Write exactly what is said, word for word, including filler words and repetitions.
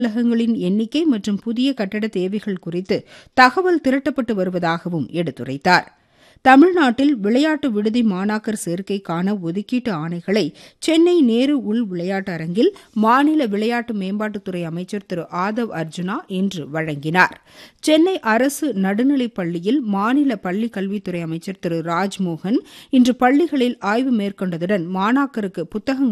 நூலகங்களின் எண்ணிக்கை மற்றும் புதிய கட்டட தேவைகள் குறித்து தகவல் திரட்டப்பட்டு வருவதாகவும் எடுத்துரைத்தார். தமிழ்நாட்டில் விளையாட்டு விடுதி மாணாக்கர் சேர்க்கைக்கான ஒதுக்கீட்டு ஆணைகளை சென்னை நேரு உள் விளையாட்டு அரங்கில் மாநில விளையாட்டு மேம்பாட்டுத்துறை அமைச்சர் திரு ஆதவ் அர்ஜுனா இன்று வழங்கினார். சென்னை அரசு நடுநிலைப் பள்ளியில் மாநில பள்ளிக் கல்வித்துறை அமைச்சர் திரு ராஜ்மோகன் இன்று பள்ளிகளில் ஆய்வு மேற்கொண்டதுடன் மாணாக்கருக்கு புத்தகங்கள்